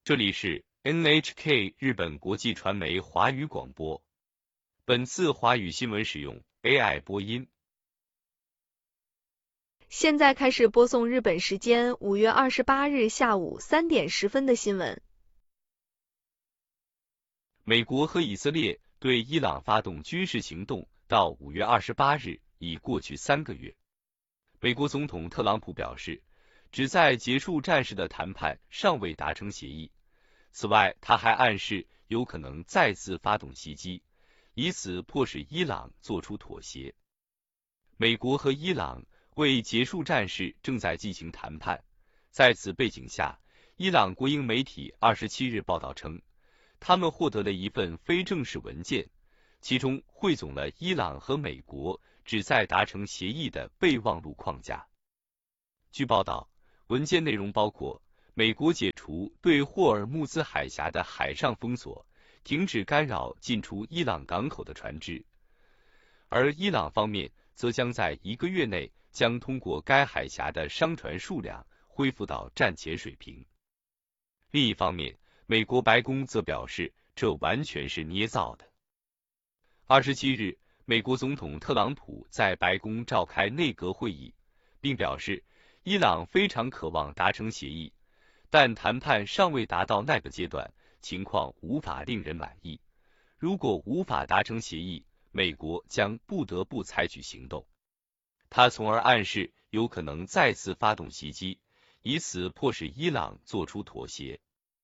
这里是 NHK 日本国际传媒华语广播。本次华语新闻使用 AI 播音。 现在开始播送日本时间5月28日下午3点10分的新闻。 美国和以色列对伊朗发动军事行动到5月28日已过去3个月。美国总统特朗普表示，旨在结束战事的谈判尚未达成协议。此外，他还暗示有可能再次发动袭击，以此迫使伊朗做出妥协。美国和伊朗为结束战事正在进行谈判。在此背景下，伊朗国营媒体27日报道称，他们获得了一份非正式文件，其中汇总了伊朗和美国旨在达成协议的备忘录框架。据报道，文件内容包括美国解除对霍尔木兹海峡的海上封锁，停止干扰进出伊朗港口的船只，而伊朗方面则将在1个月内将通过该海峡的商船数量恢复到战前水平。另一方面，美国白宫则表示，这完全是捏造的。27日，美国总统特朗普在白宫召开内阁会议，并表示，伊朗非常渴望达成协议，但谈判尚未达到那个阶段，情况无法令人满意。如果无法达成协议，美国将不得不采取行动。他从而暗示有可能再次发动袭击，以此迫使伊朗做出妥协。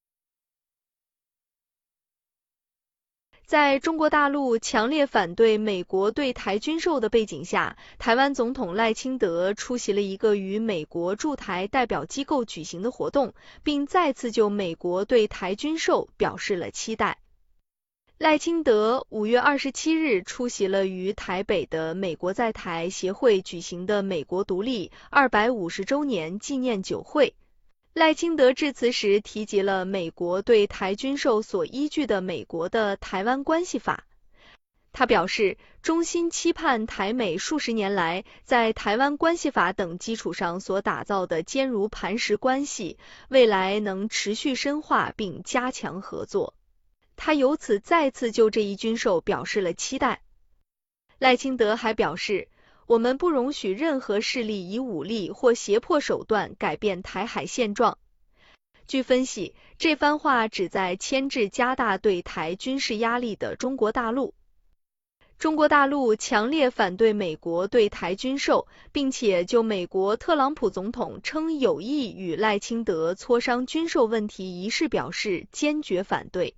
在中国大陆强烈反对美国对台军售的背景下，台湾总统赖清德出席了一个与美国驻台代表机构举行的活动，并再次就美国对台军售表示了期待。赖清德5月27日出席了于台北的美国在台协会举行的美国独立250周年纪念酒会。赖清德致辞时提及了美国对台军售所依据的美国的台湾关系法。他表示，衷心期盼台美数十年来在台湾关系法等基础上所打造的坚如磐石关系，未来能持续深化并加强合作。他由此再次就这一军售表示了期待。赖清德还表示，我们不容许任何势力以武力或胁迫手段改变台海现状。据分析，这番话旨在牵制加大对台军事压力的中国大陆。中国大陆强烈反对美国对台军售，并且就美国特朗普总统称有意与赖清德磋商军售问题一事表示坚决反对。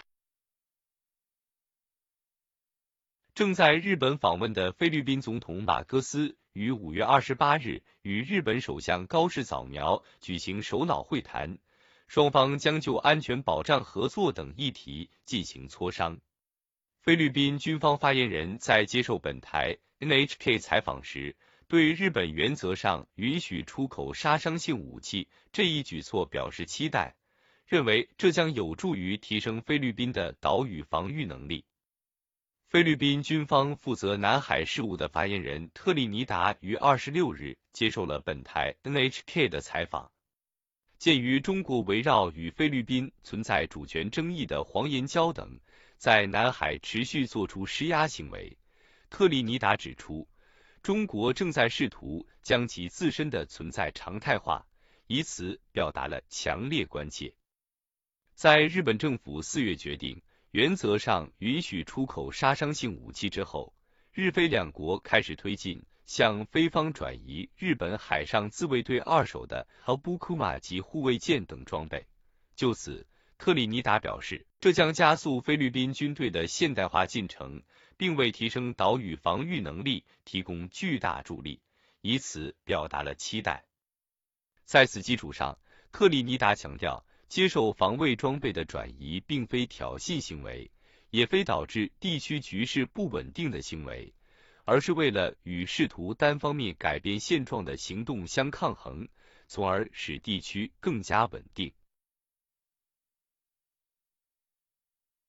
正在日本访问的菲律宾总统马戈斯于5月28日与日本首相高市早苗举行首脑会谈，双方将就安全保障合作等议题进行磋商。菲律宾军方发言人在接受本台 NHK 采访时，对日本原则上允许出口杀伤性武器这一举措表示期待，认为这将有助于提升菲律宾的岛屿防御能力。菲律宾军方负责南海事务的发言人特立尼达于26日接受了本台 NHK 的采访。鉴于中国围绕与菲律宾存在主权争议的黄岩礁等在南海持续做出施压行为，特立尼达指出，中国正在试图将其自身的存在常态化，以此表达了强烈关切。在日本政府4月决定原则上允许出口杀伤性武器之后，日菲两国开始推进向菲方转移日本海上自卫队2手的布库马级护卫舰等装备。就此，特立尼达表示，这将加速菲律宾军队的现代化进程，并为提升岛屿防御能力提供巨大助力，以此表达了期待。在此基础上，特立尼达强调，接受防卫装备的转移并非挑衅行为，也非导致地区局势不稳定的行为，而是为了与试图单方面改变现状的行动相抗衡，从而使地区更加稳定。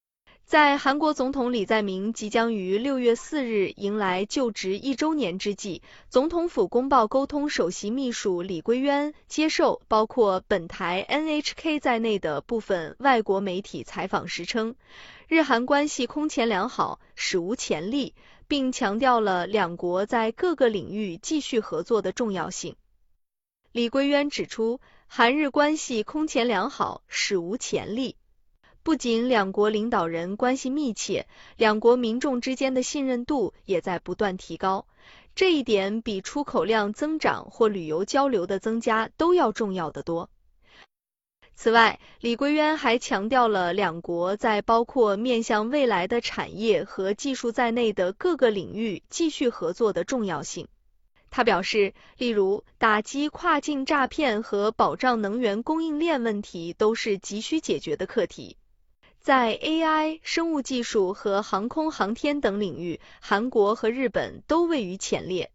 在韩国总统李在明即将于6月4日迎来就职1周年之际，总统府公报沟通首席秘书李圭渊接受包括本台 NHK 在内的部分外国媒体采访时称，日韩关系空前良好，史无前例，并强调了两国在各个领域继续合作的重要性。李圭渊指出，韩日关系空前良好，史无前例。不仅两国领导人关系密切，两国民众之间的信任度也在不断提高，这一点比出口量增长或旅游交流的增加都要重要得多。此外，李圭渊还强调了两国在包括面向未来的产业和技术在内的各个领域继续合作的重要性。他表示，例如打击跨境诈骗和保障能源供应链问题都是急需解决的课题。在 AI、生物技术和航空航天等领域，韩国和日本都位于前列。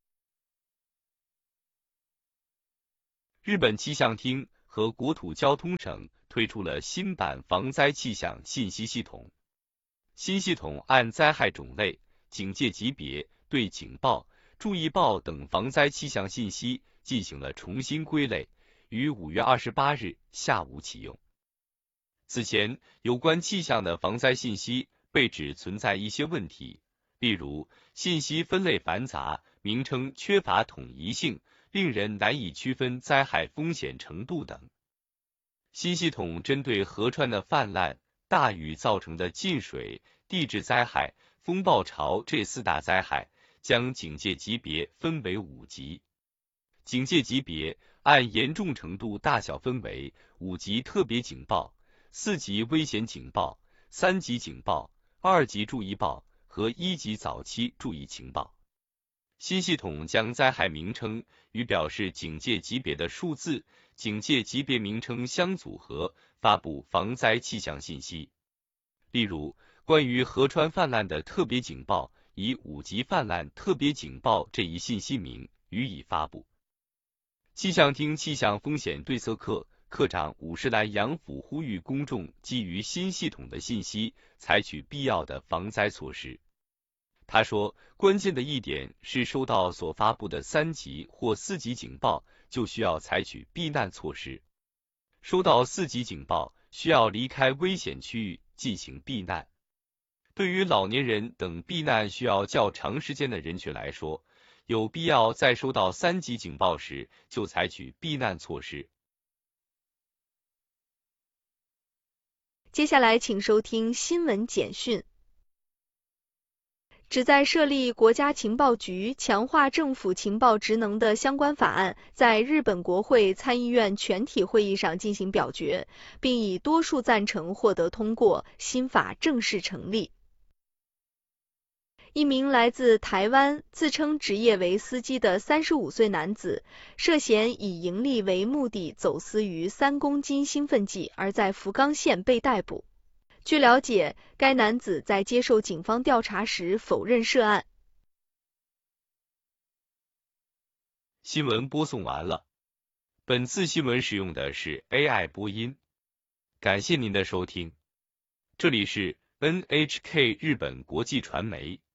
日本气象厅和国土交通省推出了新版防灾气象信息系统。新系统按灾害种类、警戒级别对警报、注意报等防灾气象信息进行了重新归类，于5月28日下午启用。此前，有关气象的防灾信息被指存在一些问题，例如信息分类繁杂，名称缺乏统一性，令人难以区分灾害风险程度等。新系统针对河川的泛滥、大雨造成的进水、地质灾害、风暴潮这4大灾害，将警戒级别分为5级。警戒级别按严重程度大小分为5级特别警报、4级危险警报、3级警报、2级注意报和1级早期注意情报。新系统将灾害名称与表示警戒级别的数字、警戒级别名称相组合，发布防灾气象信息。例如，关于河川泛滥的特别警报，以5级泛滥特别警报这一信息名予以发布。气象厅气象风险对策课课长武士兰阳辅呼吁公众基于新系统的信息，采取必要的防灾措施。他说，关键的一点是收到所发布的3级或4级警报，就需要采取避难措施。收到4级警报，需要离开危险区域进行避难。对于老年人等避难需要较长时间的人群来说，有必要在收到3级警报时就采取避难措施。 接下来请收听新闻简讯。旨在设立国家情报局、强化政府情报职能的相关法案，在日本国会参议院全体会议上进行表决，并以多数赞成获得通过，新法正式成立。一名来自台湾、自称职业为司机的35岁男子，涉嫌以盈利为目的走私逾3公斤兴奋剂，而在福冈县被逮捕。据了解，该男子在接受警方调查时否认涉案。 新闻播送完了。本次新闻使用的是 AI 播音。感谢您的收听。这里是 NHK 日本国际传媒。